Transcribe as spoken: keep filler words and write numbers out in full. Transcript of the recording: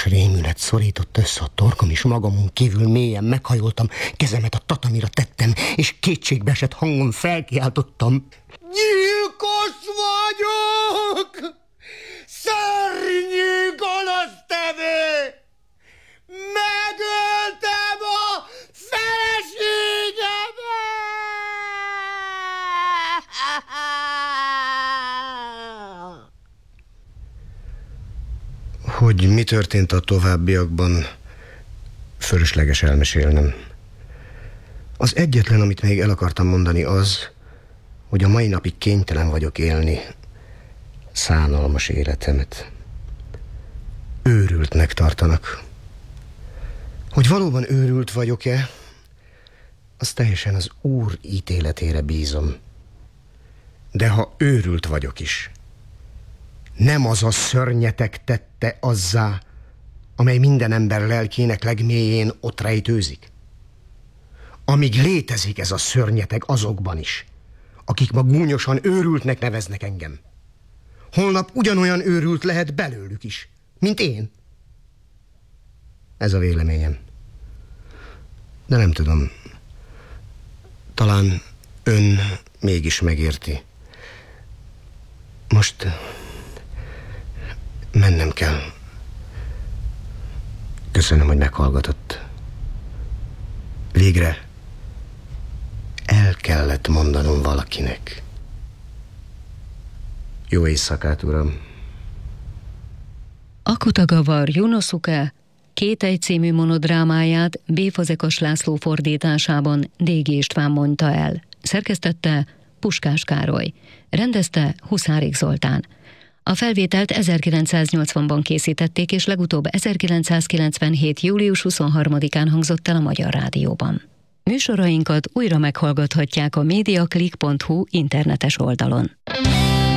rémület szorított össze a torkom, és magamon kívül mélyen meghajoltam, kezemet a tatamira tettem, és kétségbeesett hangon felkiáltottam: gyilkos vagyok! Szörnyű gonosztevő! Megöltem a feleségemet! Hogy mi történt a továbbiakban, fölösleges elmesélnem. Az egyetlen, amit még el akartam mondani, az, hogy a mai napig kénytelen vagyok élni szánalmas életemet. Őrültnek tartanak. Hogy valóban őrült vagyok-e, az teljesen az Úr ítéletére bízom. De ha őrült vagyok is, nem az a szörnyetek tette azzá, amely minden ember lelkének legmélyén ott rejtőzik. Amíg létezik ez a szörnyeteg azokban is, akik ma gúnyosan őrültnek neveznek engem, holnap ugyanolyan őrült lehet belőlük is, mint én. Ez a véleményem. De nem tudom. Talán ön mégis megérti. Most mennem kell. Köszönöm, hogy meghallgatott. Végre el kellett mondanom valakinek. Jó éjszakát, uram! Akutagavar Junosuke Kétely című monodrámáját B. Fazekas László fordításában Dégi István mondta el. Szerkesztette Puskás Károly. Rendezte Huszárik Zoltán. A felvételt ezerkilencszáznyolcvanban készítették, és legutóbb ezerkilencszázkilencvenhét. július huszonharmadikán hangzott el a Magyar Rádióban. Műsorainkat újra meghallgathatják a mediaclick pont hu internetes oldalon.